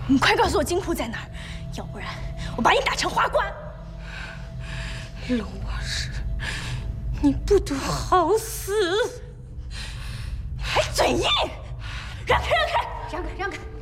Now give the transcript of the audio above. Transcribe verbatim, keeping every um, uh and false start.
你快告诉我金库在哪儿，要不然我把你打成花瓜！ 龙王氏，你不得好死！ 你还嘴硬！让开，让开， 让开，让开！